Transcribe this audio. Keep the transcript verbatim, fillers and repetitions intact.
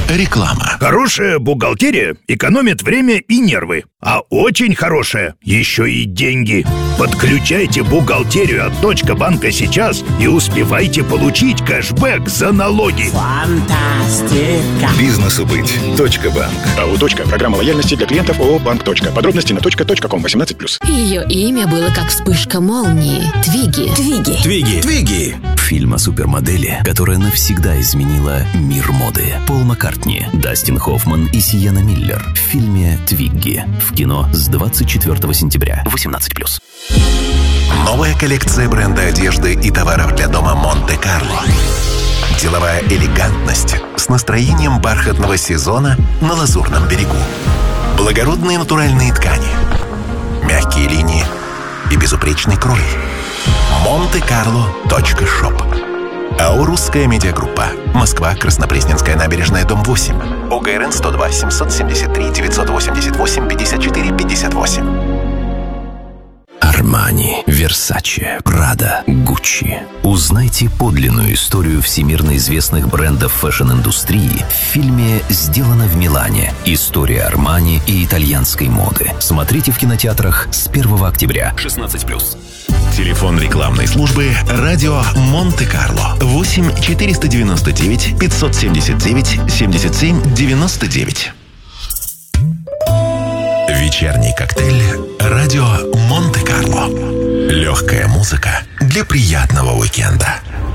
Реклама. Хорошая бухгалтерия экономит время и нервы. А очень хорошая еще и деньги. Подключайте бухгалтерию от Точка банка сейчас и успевайте получить кэшбэк за налоги. Фантастика. Бизнесу быть. Точка банк. АО «Точка». Программа лояльности для клиентов ООО «Банк. Точка». Подробности на точка точка ком. восемнадцать плюс. Ее имя было как вспышка молнии. Твиги. Твиги. Твиги. Твиги. Фильм о супермодели, которая навсегда изменила мир моды. Пол Маккартни, Дастин Хоффман и Сиенна Миллер в фильме «Твигги». В кино с двадцать четвёртого сентября. восемнадцать плюс. Новая коллекция бренда одежды и товаров для дома Монте-Карло. Деловая элегантность с настроением бархатного сезона на Лазурном берегу. Благородные натуральные ткани, мягкие линии и безупречный крой. Монте-Карло точка шоп. АО «Русская медиагруппа». Москва, Краснопресненская набережная, дом восемь. ОГРН сто два семьсот семьдесят три девятьсот восемьдесят восемь пятьдесят четыре пятьдесят восемь. Армани, Версаче, Прада, Гуччи. Узнайте подлинную историю всемирно известных брендов фэшн-индустрии в фильме «Сделано в Милане. История Армани и итальянской моды». Смотрите в кинотеатрах с первого октября. шестнадцать плюс. Телефон рекламной службы «Радио Монте-Карло». восемь четыреста девяносто девять пятьсот семьдесят девять семьдесят семь девяносто девять. Вечерний коктейль «Радио Монте-Карло». Легкая музыка для приятного уикенда.